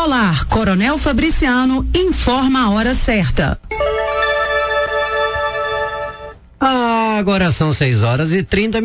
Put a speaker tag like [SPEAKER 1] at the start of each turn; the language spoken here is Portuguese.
[SPEAKER 1] Solar Coronel Fabriciano informa a hora certa.
[SPEAKER 2] Agora são 6 horas e 30